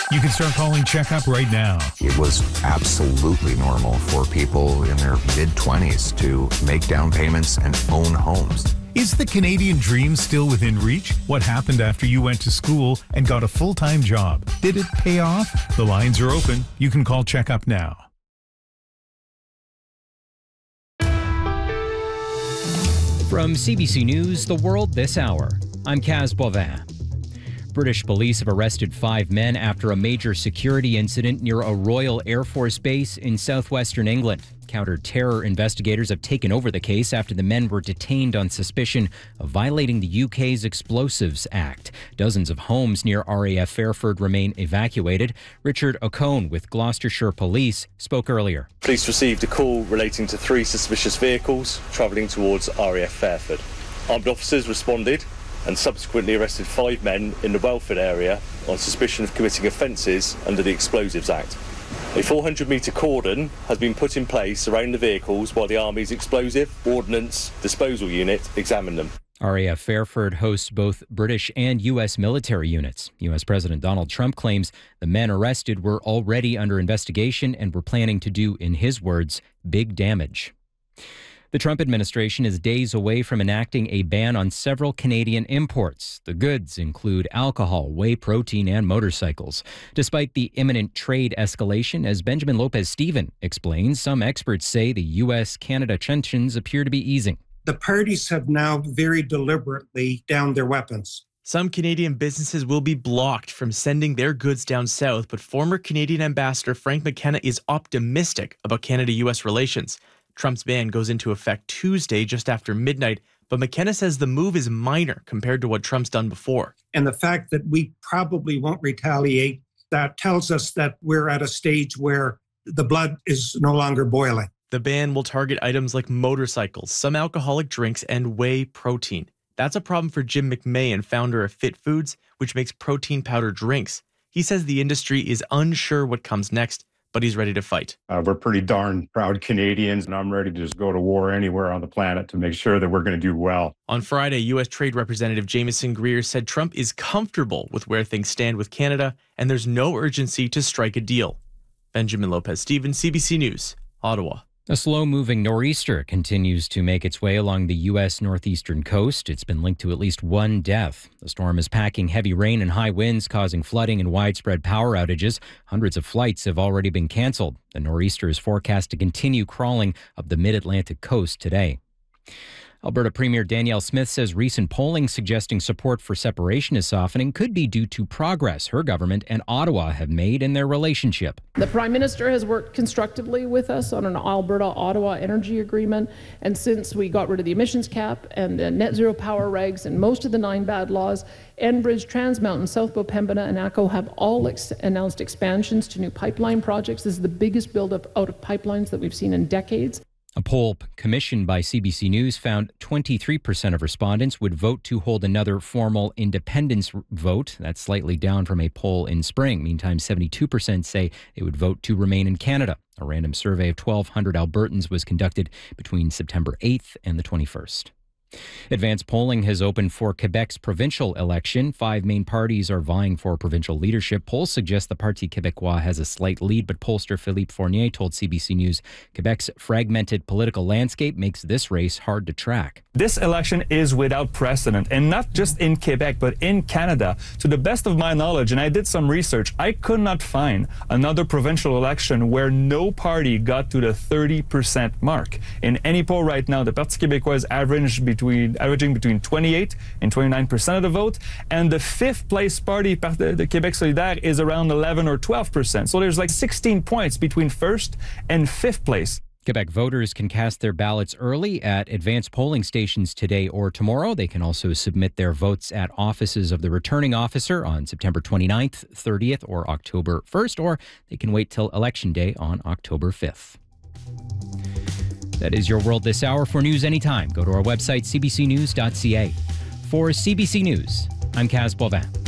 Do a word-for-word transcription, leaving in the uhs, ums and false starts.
You can start calling Checkup right now. It was absolutely normal for people in their mid-twenties to make down payments and own homes. Is the Canadian dream still within reach? What happened after you went to school and got a full-time job? Did it pay off? The lines are open. You can call Checkup now. From C B C News, The World This Hour, I'm Kaz Bovin. British police have arrested five men after a major security incident near a Royal Air Force base in southwestern England. Counter-terror investigators have taken over the case after the men were detained on suspicion of violating the U K's Explosives Act. Dozens of homes near R A F Fairford remain evacuated. Richard O'Cone with Gloucestershire Police spoke earlier. Police received a call relating to three suspicious vehicles travelling towards R A F Fairford. Armed officers responded and subsequently arrested five men in the Welford area on suspicion of committing offences under the Explosives Act. A four hundred metre cordon has been put in place around the vehicles while the Army's Explosive Ordnance Disposal Unit examine them. R A F Fairford hosts both British and U S military units. U S President Donald Trump claims the men arrested were already under investigation and were planning to do, in his words, big damage. The Trump administration is days away from enacting a ban on several Canadian imports. The goods include alcohol, whey protein, and motorcycles. Despite the imminent trade escalation, as Benjamin Lopez-Steven explains, some experts say the U S Canada tensions appear to be easing. The parties have now very deliberately downed their weapons. Some Canadian businesses will be blocked from sending their goods down south, but former Canadian Ambassador Frank McKenna is optimistic about Canada-U S relations. Trump's ban goes into effect Tuesday just after midnight, but McKenna says the move is minor compared to what Trump's done before. And the fact that we probably won't retaliate, that tells us that we're at a stage where the blood is no longer boiling. The ban will target items like motorcycles, some alcoholic drinks, and whey protein. That's a problem for Jim McMahon, founder of Fit Foods, which makes protein powder drinks. He says the industry is unsure what comes next, but he's ready to fight. Uh, we're pretty darn proud Canadians, and I'm ready to just go to war anywhere on the planet to make sure that we're going to do well. On Friday, U S Trade Representative Jameson Greer said Trump is comfortable with where things stand with Canada, and there's no urgency to strike a deal. Benjamin Lopez-Steven, C B C News, Ottawa. A slow-moving nor'easter continues to make its way along the U S northeastern coast. It's been linked to at least one death. The storm is packing heavy rain and high winds, causing flooding and widespread power outages. Hundreds of flights have already been canceled. The nor'easter is forecast to continue crawling up the mid-Atlantic coast today. Alberta Premier Danielle Smith says recent polling suggesting support for separation is softening could be due to progress her government and Ottawa have made in their relationship. The Prime Minister has worked constructively with us on an Alberta-Ottawa energy agreement, and since we got rid of the emissions cap and the net zero power regs and most of the nine bad laws, Enbridge, Trans Mountain, South Bow, Pembina and ATCO have all ex- announced expansions to new pipeline projects. This is the biggest build-up out of pipelines that we've seen in decades. A poll commissioned by C B C News found twenty-three percent of respondents would vote to hold another formal independence vote. That's slightly down from a poll in spring. Meantime, seventy-two percent say they would vote to remain in Canada. A random survey of twelve hundred Albertans was conducted between September eighth and the twenty-first. Advanced polling has opened for Quebec's provincial election. Five main parties are vying for provincial leadership. Polls suggest the Parti Québécois has a slight lead, but pollster Philippe Fournier told C B C News Quebec's fragmented political landscape makes this race hard to track. This election is without precedent, and not just in Quebec, but in Canada. To the best of my knowledge, and I did some research, I could not find another provincial election where no party got to the thirty percent mark. In any poll right now, the Parti Québécois is average between, averaging between twenty-eight and twenty-nine percent of the vote, and the fifth place party, Parti de Québec Solidaire, is around eleven or twelve percent. So there's like sixteen points between first and fifth place. Quebec voters can cast their ballots early at advanced polling stations today or tomorrow. They can also submit their votes at offices of the returning officer on September twenty-ninth, thirtieth, or October first, or they can wait till Election Day on October fifth. That is your World This Hour. For news anytime, go to our website, c b c news dot c a. For C B C News, I'm Kaz Bovin.